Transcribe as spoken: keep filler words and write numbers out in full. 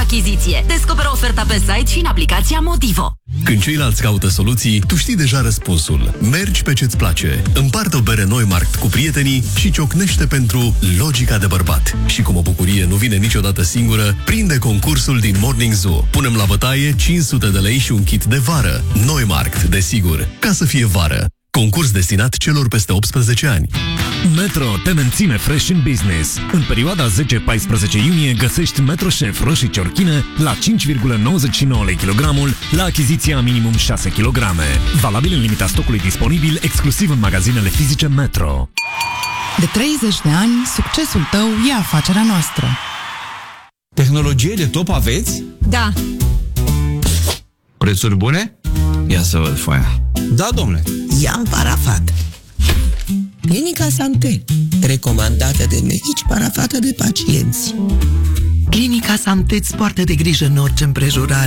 achiziție. Descoperă oferta pe site și în aplicația Motivo. Când ceilalți caută soluții, tu știi deja răspunsul. Mergi pe ce-ți place. Împarte o bere Neumarkt cu prietenii și ciocnește pentru logica de bărbat. Și cum o bucurie nu vine niciodată singură, prinde concursul din Morning Zoo. Punem la bătaie cinci sute de lei și un kit de vară. Neumarkt, desigur, ca să fie vară. Concurs destinat celor peste optsprezece ani. Metro te menține fresh in business. În perioada zece paisprezece iunie găsești Metro Chef roșii ciorchine la cinci virgulă nouăzeci și nouă lei kilogramul la achiziția minimum șase kilograme. Valabil în limita stocului disponibil, exclusiv în magazinele fizice Metro. De treizeci de ani, succesul tău e afacerea noastră. Tehnologie de top aveți? Da. Prețuri bune? Ia să văd foaia. Da, domnule. I-am parafat. Clinica Santé, recomandată de medici, parafată de pacienți. Clinica Santé îți poartă de grijă în orice împrejurare.